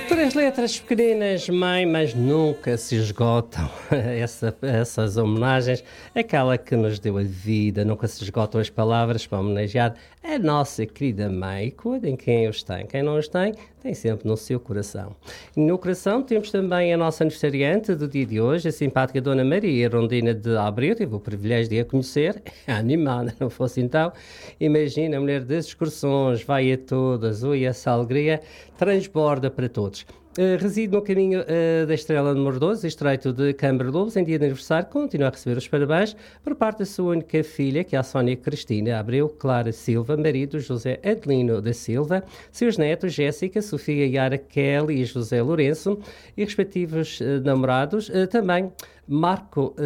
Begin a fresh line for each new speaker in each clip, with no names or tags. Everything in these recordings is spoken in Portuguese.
Três letras pequeninas, mãe, mas nunca se esgotam. Essas homenagens, aquela que nos deu a vida, nunca se esgotam as palavras para homenagear a nossa querida mãe. Cuidem quem os tem. Quem não os tem sempre no seu coração. E no coração temos também a nossa aniversariante do dia de hoje, a simpática Dona Maria Rondina de Abreu. Tive o privilégio de a conhecer. É animada, não fosse então. Imagina, a mulher das excursões, vai a todas, ui, essa alegria transborda para todos. Reside no caminho da Estrela número 12, estreito de Câmara Lobos, em dia de aniversário. Continua a receber os parabéns por parte da sua única filha, que é a Sónia Cristina Abreu Clara Silva, marido José Adelino da Silva, seus netos Jéssica, Sofia Yara Kelly e José Lourenço, e respectivos namorados. Também Marco,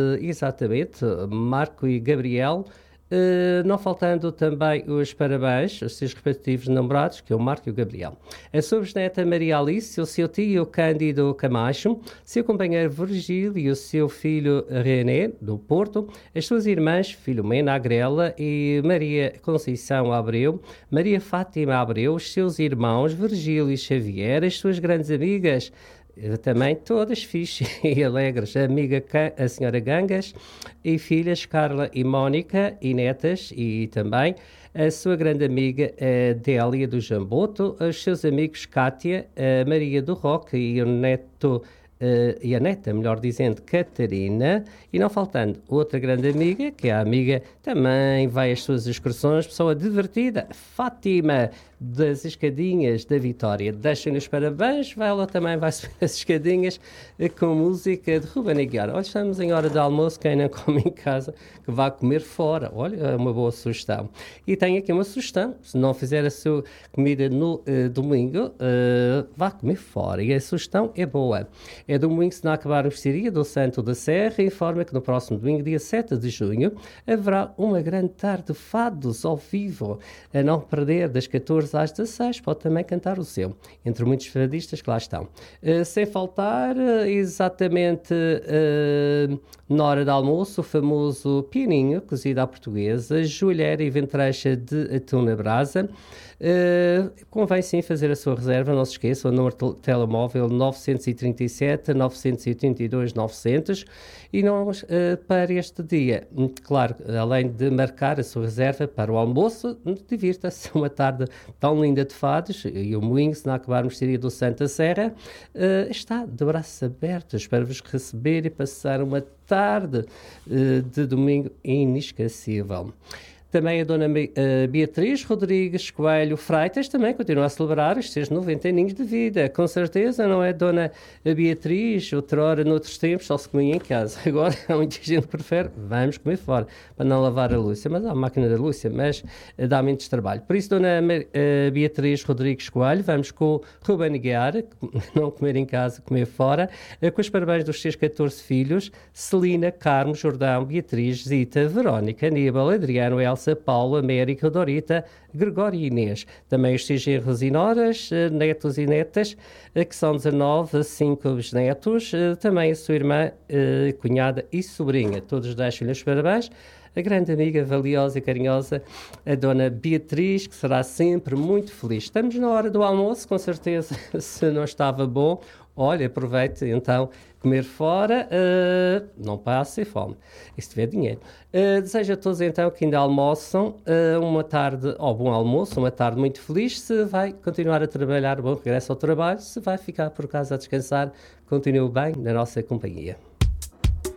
Marco e Gabriel. Não faltando também os parabéns aos seus respectivos namorados, que é o Marco e o Gabriel. A sua bisneta Maria Alice, o seu tio Cândido Camacho, seu companheiro Virgílio e o seu filho René, do Porto, as suas irmãs Filomena Agrela e Maria Conceição Abreu, Maria Fátima Abreu, os seus irmãos Virgílio e Xavier, as suas grandes amigas, também todas fixes e alegres, a senhora Gangas e filhas Carla e Mónica e netas, e também a sua grande amiga Délia do Jamboto, os seus amigos Cátia, Maria do Roque e o neto e a neta, melhor dizendo, Catarina, e não faltando outra grande amiga, que é a amiga também vai às suas excursões, pessoa divertida, Fátima, das escadinhas da Vitória. Deixem-lhe os parabéns, ela também vai subir as escadinhas com música de Ruben Aguiar. Olha, estamos em hora de almoço, quem não come em casa, que vá comer fora. Olha, é uma boa sugestão. E tenho aqui uma sugestão, se não fizer a sua comida no domingo, vá comer fora. E a sugestão é boa. É domingo, se não acabar a ofereceria do Santo da Serra, informa que no próximo domingo, dia 7 de junho, haverá uma grande tarde de fados ao vivo, a não perder, das 14 às 16, pode também cantar o seu, entre muitos fadistas que lá estão. Sem faltar, exatamente na hora de almoço, o famoso pianinho, cozido à portuguesa, joelheira e ventrecha de atum na brasa. Convém sim fazer a sua reserva, não se esqueça, o número de telemóvel 937 982 900, e não para este dia, claro, além de marcar a sua reserva para o almoço, divirta-se, uma tarde tão linda de fados, e o moinho, se não acabarmos seria do Santa Serra, está de braços abertos para vos receber e passar uma tarde de domingo inesquecível. Também a Dona Beatriz Rodrigues Coelho Freitas também continua a celebrar os seus 90 aninhos de vida. Com certeza, não é, Dona Beatriz? Outrora, noutros tempos, só se comia em casa. Agora, muita gente prefere, vamos comer fora, para não lavar a Lúcia. Mas há a máquina da Lúcia, mas dá menos trabalho. Por isso, Dona Beatriz Rodrigues Coelho, vamos com o Ruben Aguiar, não comer em casa, comer fora, com os parabéns dos seus 14 filhos, Celina, Carmo, Jordão, Beatriz, Zita, Verónica, Aníbal, Adriano, Elsa, Paulo, América, Dorita, Gregório e Inês. Também os seus genros e noras, netos e netas, que são 19, 5 bisnetos, também a sua irmã, cunhada e sobrinha. Todos deixam-lhe os parabéns. A grande amiga, valiosa e carinhosa, a Dona Beatriz, que será sempre muito feliz. Estamos na hora do almoço, com certeza, se não estava bom, olha, aproveite então comer fora, não passe fome, e se tiver dinheiro. Desejo a todos então que ainda almoçam uma tarde, ou bom almoço, uma tarde muito feliz. Se vai continuar a trabalhar, bom regresso ao trabalho. Se vai ficar por casa a descansar, continue bem na nossa companhia.